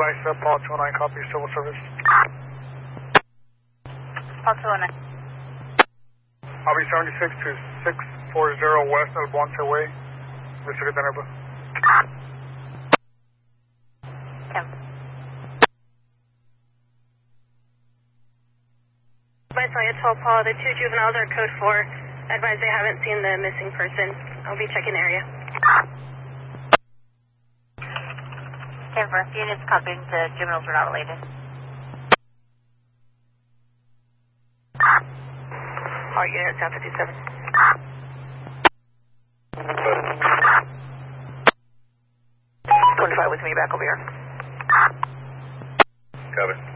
advise Paul 209, copy civil service. Paul 209. I'll be 76 to 640 West El Bonce Way, Mr. Denver. Advise Flight 12 Paul, the 2 juveniles are code 4. Advise they haven't seen the missing person. I'll be checking area. Denver, units copying the juveniles are not related. All units, down 57. 25 with me, back over here. Copy.